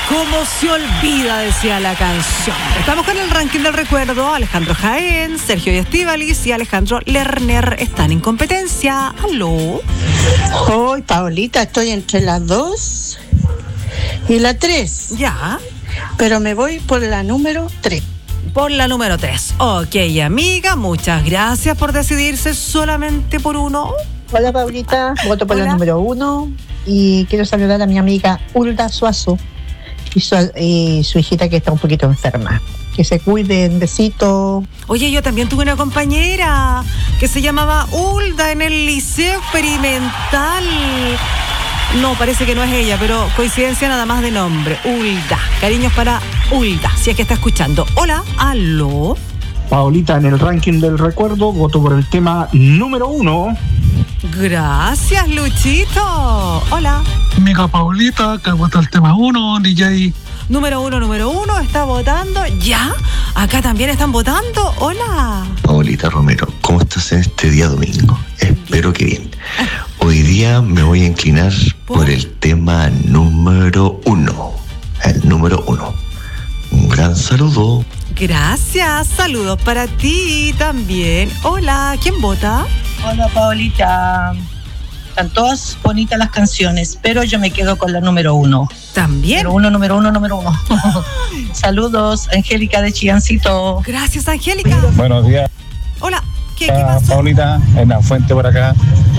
cómo se olvida, decía la canción. Estamos con el ranking del recuerdo. Alejandro Jaén, Sergio Estíbaliz y Alejandro Lerner están en competencia. ¿Aló? Hoy, Paolita, estoy entre las 2 y la 3. Ya. Pero me voy por la número 3. Por la número 3. Ok, amiga, muchas gracias por decidirse solamente por uno. Hola, Paulita, voto por la número 1 y quiero saludar a mi amiga Hulda Suazo y su hijita que está un poquito enferma. Que se cuiden, besito. Oye, yo también tuve una compañera que se llamaba Hulda en el Liceo Experimental. No, parece que no es ella, pero coincidencia nada más de nombre. Hulda. Cariños para Hulda, si es que está escuchando. Hola, aló. Paolita, en el ranking del recuerdo, voto por el tema número 1. Gracias, Luchito. Hola. Amiga Paulita, que vota el tema 1, DJ. Número uno, está votando. ¿Ya? Acá también están votando. Hola. Paolita Romero, ¿cómo estás en este día domingo? Espero que bien. Hoy día me voy a inclinar por el tema número 1. El número 1. Un gran saludo. Gracias. Saludos para ti también. Hola. ¿Quién vota? Hola, Paolita. Están todas bonitas las canciones, pero yo me quedo con la número 1. ¿También? Número uno. Saludos, Angélica de Chillancito. Gracias, Angélica. Buenos días. Hola, ¿qué pasó? Paulita, en la fuente por acá.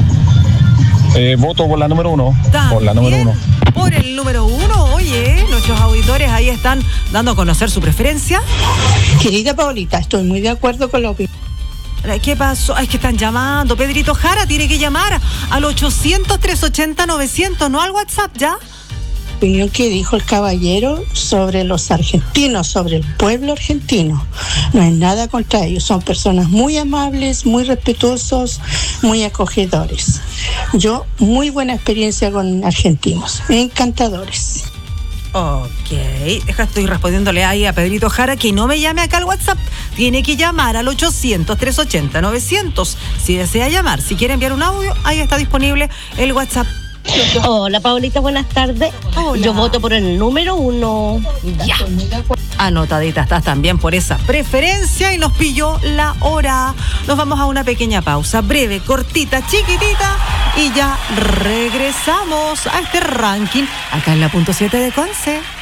Voto por la número 1. Por la número 1. Por el número 1, oye, nuestros auditores ahí están dando a conocer su preferencia. Querida Paolita, estoy muy de acuerdo con la opinión. ¿Qué pasó? Es que están llamando. Pedrito Jara tiene que llamar al 800-380-900, no al WhatsApp, ¿ya? Opinión que dijo el caballero sobre los argentinos, sobre el pueblo argentino. No es nada contra ellos, son personas muy amables, muy respetuosos, muy acogedores. Yo, muy buena experiencia con argentinos, encantadores. Ok, estoy respondiéndole ahí a Pedrito Jara que no me llame acá al WhatsApp. Tiene que llamar al 800-380-900 si desea llamar. Si quiere enviar un audio, ahí está disponible el WhatsApp. Hola, Paulita, buenas tardes. Hola. Yo voto por el número 1. Ya. Anotadita estás también por esa preferencia y nos pilló la hora. Nos vamos a una pequeña pausa, breve, cortita, chiquitita, y ya regresamos a este ranking acá en la punto 7 de Conce.